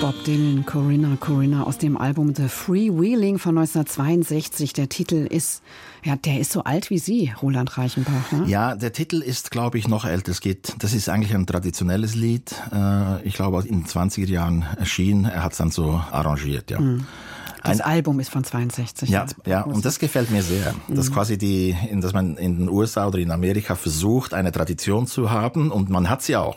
Bob Dylan, Corinna aus dem Album The Freewheeling von 1962. Der Titel ist, ja, der ist so alt wie Sie, Roland Reichenbach. Ne? Ja, der Titel ist, glaube ich, noch älter. Das ist eigentlich ein traditionelles Lied. Ich glaube, in den 20er Jahren erschienen. Er hat es dann so arrangiert, ja. Das Album ist von 62. Ja, und das gefällt mir sehr. Dass quasi dass man in den USA oder in Amerika versucht, eine Tradition zu haben, und man hat sie auch.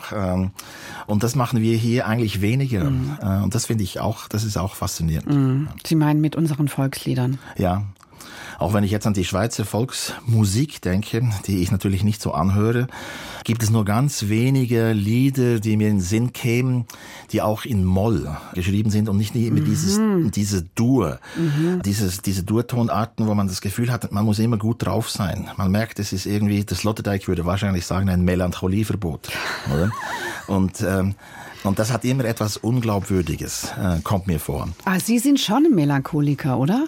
Und das machen wir hier eigentlich weniger. Und das finde ich auch, das ist auch faszinierend. Sie meinen mit unseren Volksliedern? Ja. Auch wenn ich jetzt an die Schweizer Volksmusik denke, die ich natürlich nicht so anhöre, gibt es nur ganz wenige Lieder, die mir in den Sinn kämen, die auch in Moll geschrieben sind und nicht immer diese Dur, diese Durtonarten, wo man das Gefühl hat, man muss immer gut drauf sein. Man merkt, es ist irgendwie, das Sloterdijk würde wahrscheinlich sagen, ein Melancholieverbot, oder? Und das hat immer etwas Unglaubwürdiges, kommt mir vor. Ah, Sie sind schon ein Melancholiker, oder?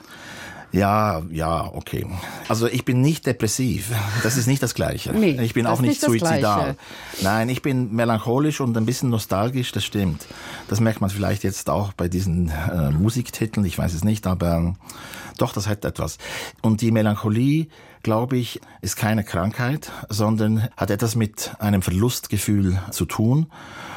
Ja, okay. Also ich bin nicht depressiv. Das ist nicht das Gleiche. Nee, ich bin auch nicht suizidal. Nein, ich bin melancholisch und ein bisschen nostalgisch, das stimmt. Das merkt man vielleicht jetzt auch bei diesen Musiktiteln, ich weiß es nicht, aber doch, das hat etwas. Und die Melancholie, glaube ich, ist keine Krankheit, sondern hat etwas mit einem Verlustgefühl zu tun.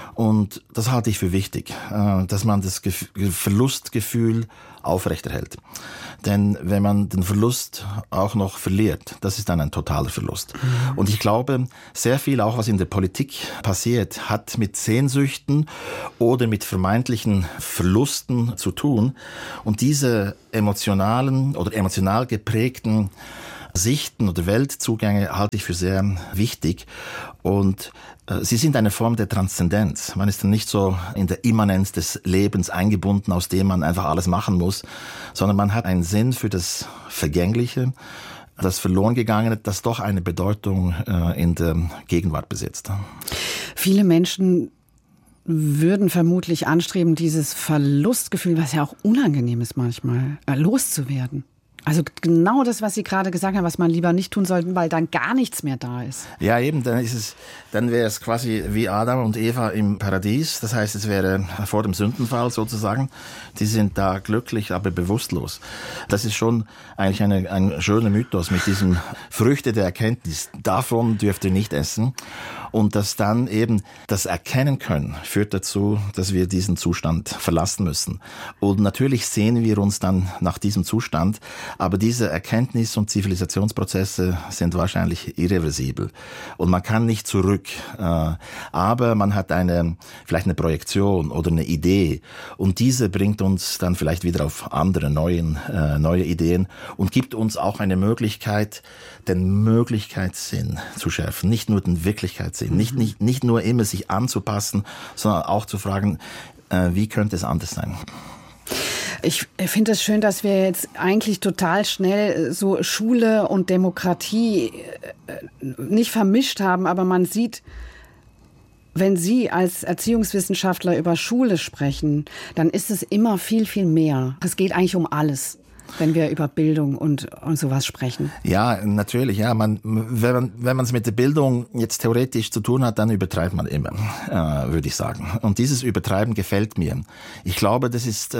Und das halte ich für wichtig, dass man das Verlustgefühl aufrechterhält. Denn wenn man den Verlust auch noch verliert, das ist dann ein totaler Verlust. Und ich glaube, sehr viel auch, was in der Politik passiert, hat mit Sehnsüchten oder mit vermeintlichen Verlusten zu tun. Und diese emotional geprägten Sichten oder Weltzugänge halte ich für sehr wichtig. Und sie sind eine Form der Transzendenz. Man ist dann nicht so in der Immanenz des Lebens eingebunden, aus dem man einfach alles machen muss, sondern man hat einen Sinn für das Vergängliche, das Verlorengegangene, das doch eine Bedeutung in der Gegenwart besitzt. Viele Menschen würden vermutlich anstreben, dieses Verlustgefühl, was ja auch unangenehm ist manchmal, loszuwerden. Also genau das, was Sie gerade gesagt haben, was man lieber nicht tun sollte, weil dann gar nichts mehr da ist. Ja, eben, dann wäre es quasi wie Adam und Eva im Paradies. Das heißt, es wäre vor dem Sündenfall sozusagen. Die sind da glücklich, aber bewusstlos. Das ist schon eigentlich ein schöner Mythos mit diesem Früchte der Erkenntnis. Davon dürft ihr nicht essen. Und dass dann eben das Erkennen können, führt dazu, dass wir diesen Zustand verlassen müssen. Und natürlich sehnen wir uns dann nach diesem Zustand, aber diese Erkenntnis- und Zivilisationsprozesse sind wahrscheinlich irreversibel. Und man kann nicht zurück, aber man hat vielleicht eine Projektion oder eine Idee. Und diese bringt uns dann vielleicht wieder auf neue Ideen und gibt uns auch eine Möglichkeit, den Möglichkeitssinn zu schärfen, nicht nur den Wirklichkeitssinn. Nicht nur immer sich anzupassen, sondern auch zu fragen, wie könnte es anders sein? Ich finde es schön, dass wir jetzt eigentlich total schnell so Schule und Demokratie nicht vermischt haben, aber man sieht, wenn Sie als Erziehungswissenschaftler über Schule sprechen, dann ist es immer viel, viel mehr. Es geht eigentlich um alles, wenn wir über Bildung und sowas sprechen. Ja, natürlich. Ja, wenn man es mit der Bildung jetzt theoretisch zu tun hat, dann übertreibt man immer, würde ich sagen. Und dieses Übertreiben gefällt mir. Ich glaube, das ist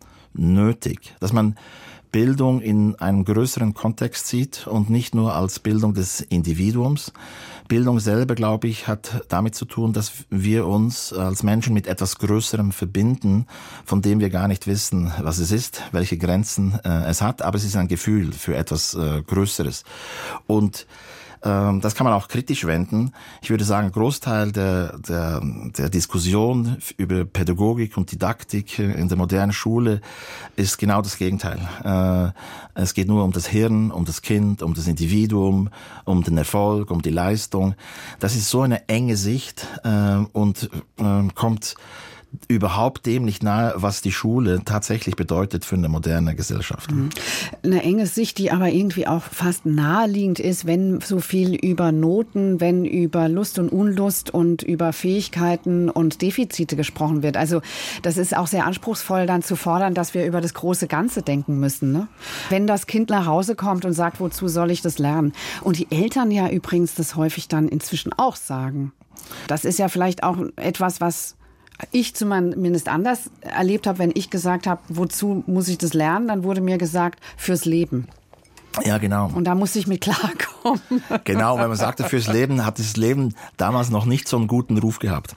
nötig, dass man Bildung in einem größeren Kontext sieht und nicht nur als Bildung des Individuums. Bildung selber, glaube ich, hat damit zu tun, dass wir uns als Menschen mit etwas Größerem verbinden, von dem wir gar nicht wissen, was es ist, welche Grenzen es hat, aber es ist ein Gefühl für etwas Größeres. Und das kann man auch kritisch wenden. Ich würde sagen, ein Großteil der Diskussion über Pädagogik und Didaktik in der modernen Schule ist genau das Gegenteil. Es geht nur um das Hirn, um das Kind, um das Individuum, um den Erfolg, um die Leistung. Das ist so eine enge Sicht und kommt überhaupt dem nicht nahe, was die Schule tatsächlich bedeutet für eine moderne Gesellschaft. Eine enge Sicht, die aber irgendwie auch fast naheliegend ist, wenn so viel über Noten, wenn über Lust und Unlust und über Fähigkeiten und Defizite gesprochen wird. Also das ist auch sehr anspruchsvoll, dann zu fordern, dass wir über das große Ganze denken müssen, ne? Wenn das Kind nach Hause kommt und sagt, wozu soll ich das lernen? Und die Eltern ja übrigens das häufig dann inzwischen auch sagen. Das ist ja vielleicht auch etwas, was ich zumindest anders erlebt habe, wenn ich gesagt habe, wozu muss ich das lernen, dann wurde mir gesagt, fürs Leben. Ja, genau. Und da musste ich mit klarkommen. Genau, weil man sagte, fürs Leben hat das Leben damals noch nicht so einen guten Ruf gehabt.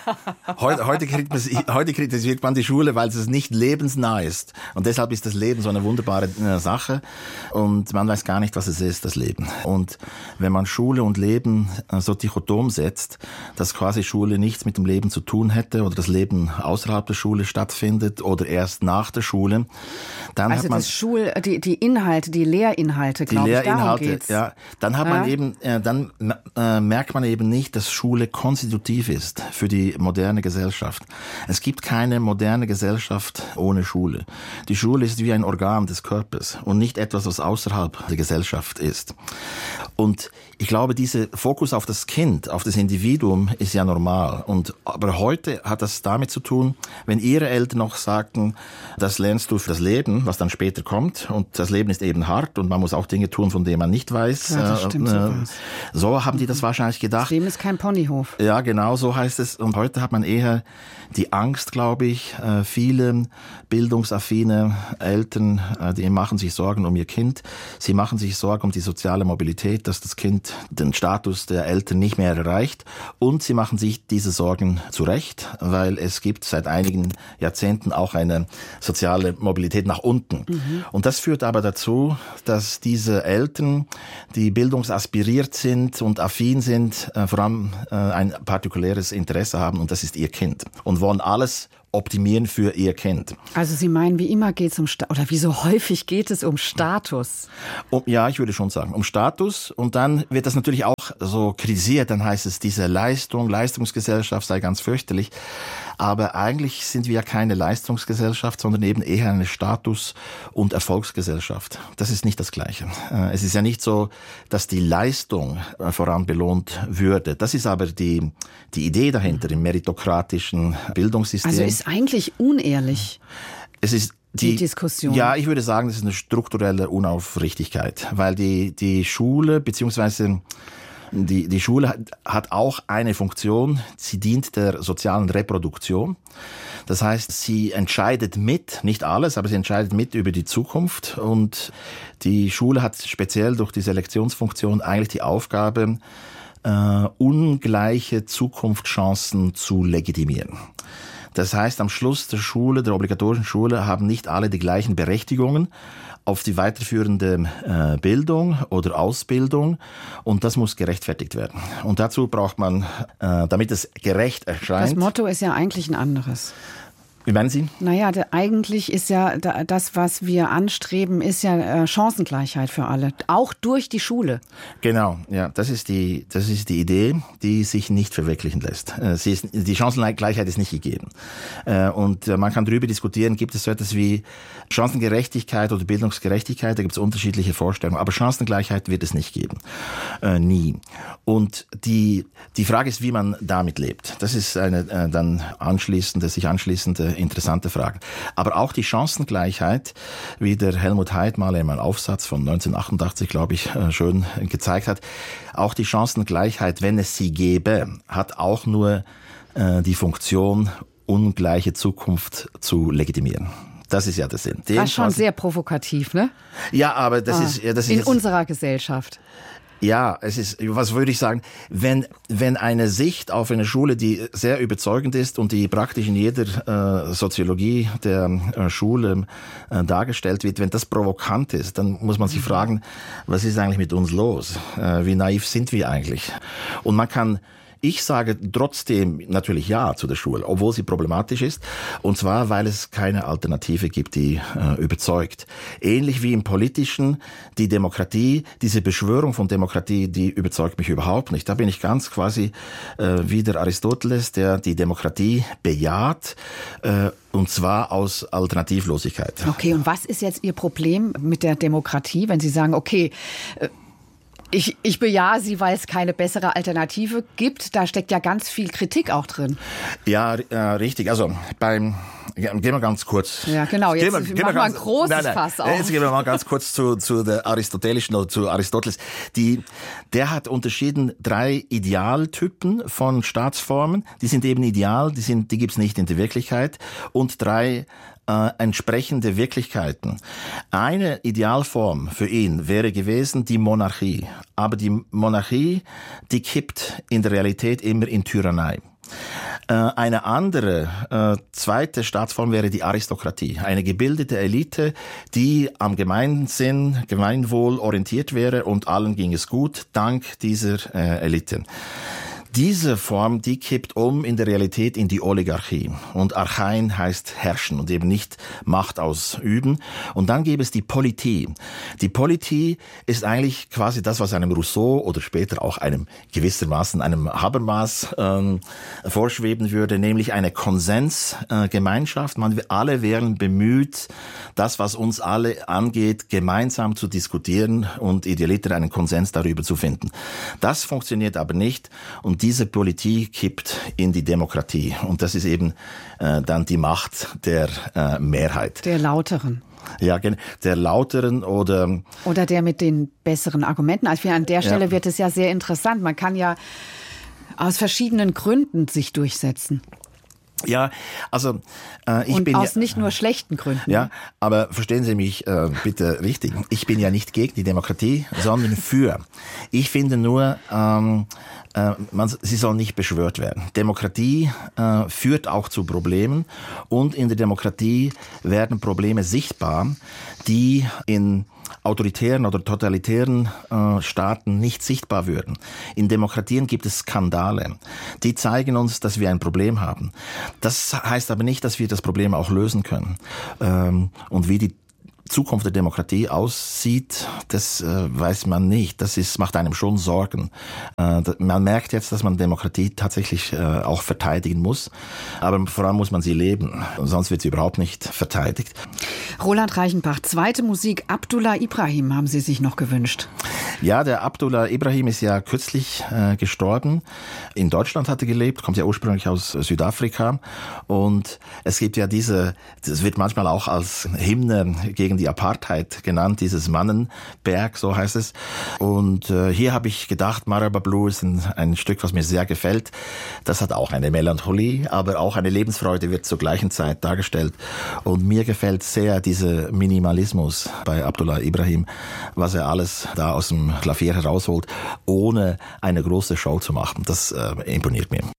Heute kritisiert man die Schule, weil es nicht lebensnah ist. Und deshalb ist das Leben so eine wunderbare Sache. Und man weiß gar nicht, was es ist, das Leben. Und wenn man Schule und Leben so dichotom setzt, dass quasi Schule nichts mit dem Leben zu tun hätte oder das Leben außerhalb der Schule stattfindet oder erst nach der Schule, dann also hat man... die Inhalte, die Lehrinhalte, glaube ich, darum geht's. Ja, dann hat man eben, dann merkt man eben nicht, dass Schule konstitutiv ist für die moderne Gesellschaft. Es gibt keine moderne Gesellschaft ohne Schule. Die Schule ist wie ein Organ des Körpers und nicht etwas, was außerhalb der Gesellschaft ist. Und ich glaube, dieser Fokus auf das Kind, auf das Individuum ist ja normal. Aber heute hat das damit zu tun, wenn Ihre Eltern noch sagten, das lernst du für das Leben, was dann später kommt. Und das Leben ist eben hart und man muss auch Dinge tun, von denen man nicht weiß. Ja, das stimmt, so haben die das wahrscheinlich gedacht. Das Leben ist kein Ponyhof. Ja, genau, so heißt es. Und heute hat man eher die Angst, glaube ich, viele bildungsaffine Eltern, die machen sich Sorgen um ihr Kind. Sie machen sich Sorgen um die soziale Mobilität, dass das Kind den Status der Eltern nicht mehr erreicht. Und sie machen sich diese Sorgen zurecht, weil es gibt seit einigen Jahrzehnten auch eine soziale Mobilität nach unten. Und das führt aber dazu, dass diese Eltern, die bildungsaspiriert sind und affin sind, vor allem ein partikuläres Interesse haben, und das ist ihr Kind. Und wollen alles optimieren für ihr Kind. Also Sie meinen, wie immer geht es oder wie so häufig geht es um Status? Ja, ich würde schon sagen, um Status. Und dann wird das natürlich auch so kritisiert. Dann heißt es, diese Leistungsgesellschaft sei ganz fürchterlich. Aber eigentlich sind wir ja keine Leistungsgesellschaft, sondern eben eher eine Status- und Erfolgsgesellschaft. Das ist nicht das Gleiche. Es ist ja nicht so, dass die Leistung voran belohnt würde. Das ist aber die Idee dahinter im meritokratischen Bildungssystem. Also ist eigentlich unehrlich. Es ist die Diskussion. Ja, ich würde sagen, das ist eine strukturelle Unaufrichtigkeit, weil die Schule beziehungsweise die Schule hat auch eine Funktion, sie dient der sozialen Reproduktion. Das heißt, sie entscheidet mit, nicht alles, aber sie entscheidet mit über die Zukunft. Und die Schule hat speziell durch die Selektionsfunktion eigentlich die Aufgabe, ungleiche Zukunftschancen zu legitimieren. Das heißt, am Schluss der Schule, der obligatorischen Schule, haben nicht alle die gleichen Berechtigungen auf die weiterführende Bildung oder Ausbildung, und das muss gerechtfertigt werden. Und dazu braucht man, damit es gerecht erscheint... Das Motto ist ja eigentlich ein anderes. Wie meinen Sie? Naja, eigentlich ist ja das, was wir anstreben, ist ja Chancengleichheit für alle. Auch durch die Schule. Genau, ja, das ist die Idee, die sich nicht verwirklichen lässt. Die Chancengleichheit ist nicht gegeben. Und man kann darüber diskutieren, gibt es so etwas wie Chancengerechtigkeit oder Bildungsgerechtigkeit, da gibt es unterschiedliche Vorstellungen. Aber Chancengleichheit wird es nicht geben. Nie. Und die Frage ist, wie man damit lebt. Das ist eine dann sich anschließende interessante Frage. Aber auch die Chancengleichheit, wie der Helmut Haidt mal in einem Aufsatz von 1988, glaube ich, schön gezeigt hat, auch die Chancengleichheit, wenn es sie gäbe, hat auch nur die Funktion, ungleiche Zukunft zu legitimieren. Das ist ja der Sinn. Das ist schon sehr provokativ, ne? Ja, aber das ist in unserer Gesellschaft. Ja, es ist, was würde ich sagen, wenn eine Sicht auf eine Schule, die sehr überzeugend ist und die praktisch in jeder Soziologie der Schule dargestellt wird, wenn das provokant ist, dann muss man sich fragen, was ist eigentlich mit uns los? Wie naiv sind wir eigentlich? Und ich sage trotzdem natürlich ja zu der Schule, obwohl sie problematisch ist. Und zwar, weil es keine Alternative gibt, die überzeugt. Ähnlich wie im Politischen, die Demokratie, diese Beschwörung von Demokratie, die überzeugt mich überhaupt nicht. Da bin ich ganz quasi wie der Aristoteles, der die Demokratie bejaht, und zwar aus Alternativlosigkeit. Okay, und was ist jetzt Ihr Problem mit der Demokratie, wenn Sie sagen, okay, Ich bejahe sie, weil es keine bessere Alternative gibt. Da steckt ja ganz viel Kritik auch drin. Ja, richtig. Also gehen wir ganz kurz. Ja, genau. Jetzt machen wir ein großes Fass auf. Jetzt gehen wir mal ganz kurz zu der aristotelischen oder zu Aristoteles. Der hat unterschieden 3 Idealtypen von Staatsformen. Die sind eben ideal, die gibt's nicht in der Wirklichkeit. Und 3 entsprechende Wirklichkeiten. Eine Idealform für ihn wäre gewesen die Monarchie. Aber die Monarchie, die kippt in der Realität immer in Tyrannei. Eine andere, zweite Staatsform wäre die Aristokratie. Eine gebildete Elite, die am Gemeinwohl orientiert wäre und allen ging es gut, dank dieser Elite. Diese Form, die kippt in der Realität in die Oligarchie. Und Archein heißt herrschen und eben nicht Macht ausüben. Und dann gäbe es die Politie. Die Politie ist eigentlich quasi das, was einem Rousseau oder später auch einem Habermas vorschweben würde, nämlich eine Konsensgemeinschaft. Alle wären bemüht, das, was uns alle angeht, gemeinsam zu diskutieren und idealiter einen Konsens darüber zu finden. Das funktioniert aber nicht und diese Politik kippt in die Demokratie. Und das ist eben dann die Macht der Mehrheit. Der Lauteren. Ja, der Lauteren oder der mit den besseren Argumenten. Also an der Stelle wird es ja sehr interessant. Man kann ja aus verschiedenen Gründen sich durchsetzen. Ja, also und aus nicht nur schlechten Gründen. Ja, aber verstehen Sie mich bitte richtig. Ich bin ja nicht gegen die Demokratie, sondern für. Ich finde nur, sie soll nicht beschwört werden. Demokratie führt auch zu Problemen und in der Demokratie werden Probleme sichtbar, die in autoritären oder totalitären Staaten nicht sichtbar würden. In Demokratien gibt es Skandale. Die zeigen uns, dass wir ein Problem haben. Das heißt aber nicht, dass wir das Problem auch lösen können. Und wie die Zukunft der Demokratie aussieht, das weiß man nicht. Macht einem schon Sorgen. Man merkt jetzt, dass man Demokratie tatsächlich auch verteidigen muss. Aber vor allem muss man sie leben. Sonst wird sie überhaupt nicht verteidigt. Roland Reichenbach, zweite Musik. Abdullah Ibrahim haben Sie sich noch gewünscht. Ja, der Abdullah Ibrahim ist ja kürzlich gestorben. In Deutschland hat er gelebt, kommt ja ursprünglich aus Südafrika. Und es gibt ja das wird manchmal auch als Hymne gegen die Apartheid genannt, dieses Mannenberg, so heißt es. Und hier habe ich gedacht, Marhaba Blue ist ein Stück, was mir sehr gefällt. Das hat auch eine Melancholie, aber auch eine Lebensfreude wird zur gleichen Zeit dargestellt. Und mir gefällt sehr dieser Minimalismus bei Abdullah Ibrahim, was er alles da aus dem Klavier herausholt, ohne eine große Show zu machen. Das imponiert mir.